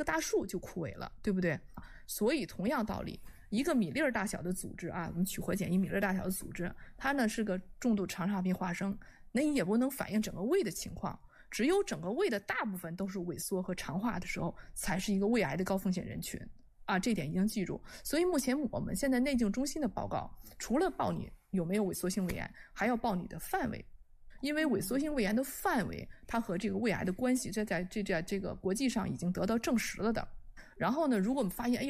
棵大树就枯萎了，对不对？所以同样道理，一个米粒大小的组织啊，我们取活检一米粒大小的组织，它呢是个重度肠岔病化生，那也不能反映整个胃的情况。只有整个胃的大部分都是萎缩和肠化的时候，才是一个胃癌的高风险人群啊，这点一定记住。所以目前我们现在内镜中心的报告，除了报你有没有萎缩性胃癌，还要报你的范围，因为萎缩性胃癌的范围，它和这个胃癌的关系，在这个国际上已经得到证实了的。然后呢，如果我们发现，哎呀，